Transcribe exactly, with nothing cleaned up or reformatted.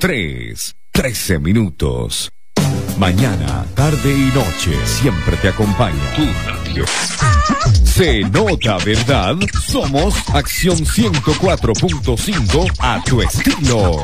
tres, trece minutos. Mañana, tarde y noche, siempre te acompaña tu radio. Se nota, ¿verdad? Somos Acción ciento cuatro punto cinco a tu estilo.